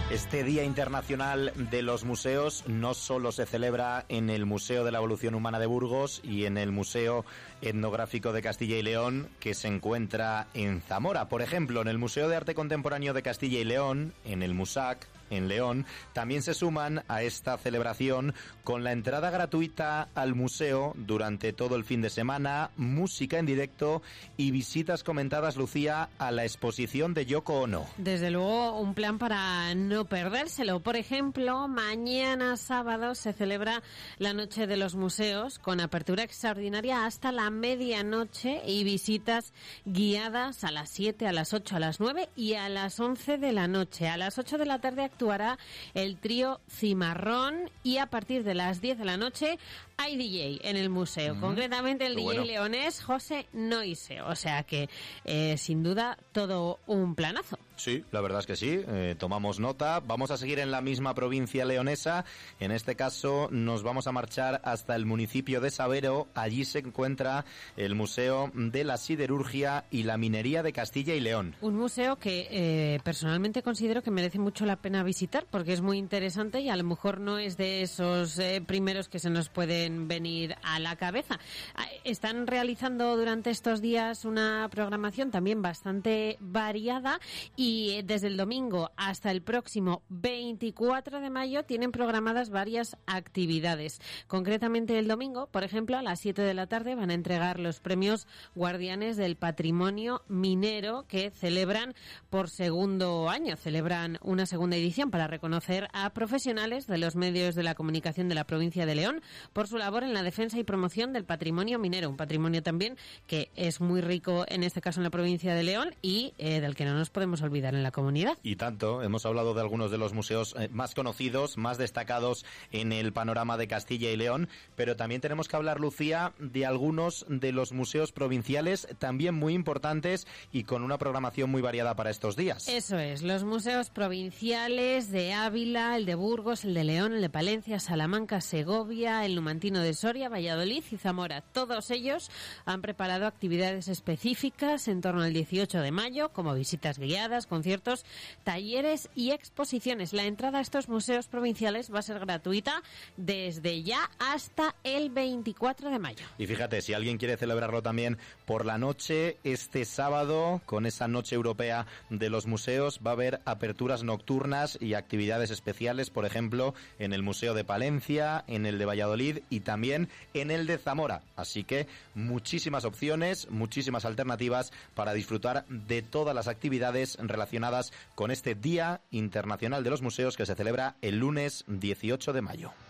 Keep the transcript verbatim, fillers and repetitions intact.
Este Día Internacional de los Museos no solo se celebra en el Museo de la Evolución Humana de Burgos y en el Museo Etnográfico de Castilla y León, que se encuentra en Zamora. Por ejemplo, en el Museo de Arte Contemporáneo de Castilla y León, en el MUSAC, en León, también se suman a esta celebración con la entrada gratuita al museo durante todo el fin de semana, música en directo y visitas comentadas, Lucía, a la exposición de Yoko Ono. Desde luego, un plan para no perdérselo. Por ejemplo, mañana sábado se celebra la Noche de los Museos con apertura extraordinaria hasta la medianoche y visitas guiadas a las siete, a las ocho, a las nueve y a las once de la noche. A las ocho de la tarde actuará el trío Cimarrón y a partir de las diez de la noche hay D J en el museo, mm, concretamente el D J bueno. leonés José Noise, o sea que eh, sin duda todo un planazo. Sí, la verdad es que sí, eh, tomamos nota. Vamos a seguir en la misma provincia leonesa. En este caso nos vamos a marchar hasta el municipio de Sabero. Allí se encuentra el Museo de la Siderurgia y la Minería de Castilla y León. Un museo que eh, personalmente considero que merece mucho la pena visitar porque es muy interesante y a lo mejor no es de esos eh, primeros que se nos pueden venir a la cabeza. Están realizando durante estos días una programación también bastante variada y Y desde el domingo hasta el próximo veinticuatro de mayo tienen programadas varias actividades. Concretamente el domingo, por ejemplo, a las siete de la tarde van a entregar los premios Guardianes del Patrimonio Minero que celebran por segundo año. Celebran una segunda edición para reconocer a profesionales de los medios de la comunicación de la provincia de León por su labor en la defensa y promoción del patrimonio minero. Un patrimonio también que es muy rico, en este caso en la provincia de León, y eh, del que no nos podemos olvidar en la comunidad. Y tanto, hemos hablado de algunos de los museos eh, más conocidos, más destacados en el panorama de Castilla y León, pero también tenemos que hablar, Lucía, de algunos de los museos provinciales también muy importantes y con una programación muy variada para estos días. Eso es, los museos provinciales de Ávila, el de Burgos, el de León, el de Palencia, Salamanca, Segovia, el numantino de Soria, Valladolid y Zamora. Todos ellos han preparado actividades específicas en torno al dieciocho de mayo, como visitas guiadas, conciertos, talleres y exposiciones. La entrada a estos museos provinciales va a ser gratuita desde ya hasta el veinticuatro de mayo. Y fíjate, si alguien quiere celebrarlo también por la noche, este sábado, con esa noche europea de los museos, va a haber aperturas nocturnas y actividades especiales, por ejemplo, en el Museo de Palencia, en el de Valladolid y también en el de Zamora. Así que muchísimas opciones, muchísimas alternativas para disfrutar de todas las actividades relacionadas con este Día Internacional de los Museos que se celebra el lunes dieciocho de mayo.